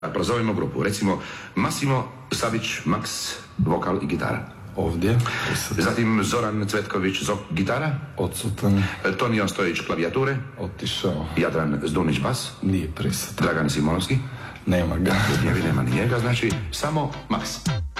Prozovemo grupu, recimo Massimo Savić, Max, vokal i gitara. Ovdje. Zatim Zoran Cvetković, gitara. Odsutan. Tonio Stojić, klavijature. Otišao. Jadran Zdunić, bas. Nije prisutan. Dragan Simonovski. Nema ga. Nema ni njega, znači samo Max.